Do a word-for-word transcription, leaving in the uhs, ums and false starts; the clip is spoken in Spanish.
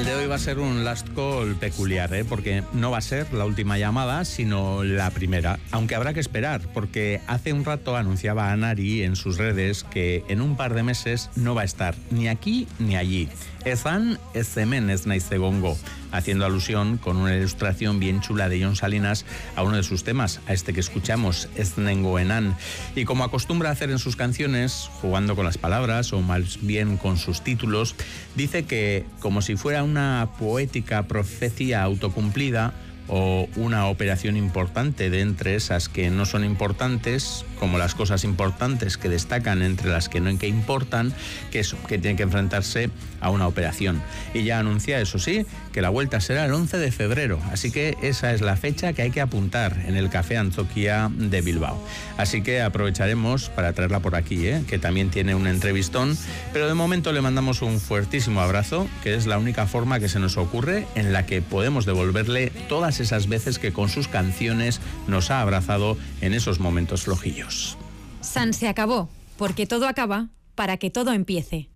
El de hoy va a ser un last call peculiar, ¿eh? Porque no va a ser la última llamada, sino la primera. Aunque habrá que esperar, porque hace un rato anunciaba Anari en sus redes que en un par de meses no va a estar ni aquí ni allí. Ezan ez hemen ez naiz egongo, haciendo alusión con una ilustración bien chula de Jon Salinas a uno de sus temas, a este que escuchamos, Ez nengoenan. Y como acostumbra hacer en sus canciones, jugando con las palabras o más bien con sus títulos, dice que como si fuera una poética profecía autocumplida o una operación importante de entre esas que no son importantes, como las cosas importantes que destacan entre las que no que importan, que eso, que tiene que enfrentarse a una operación. Y ya anuncia, eso sí, que la vuelta será el once de febrero, así que esa es la fecha que hay que apuntar en el Café Antzoquia de Bilbao. Así que aprovecharemos para traerla por aquí, ¿eh? Que también tiene un entrevistón, pero de momento le mandamos un fuertísimo abrazo, que es la única forma que se nos ocurre en la que podemos devolverle todas esas veces que con sus canciones nos ha abrazado en esos momentos flojillos. San se acabó, porque todo acaba para que todo empiece.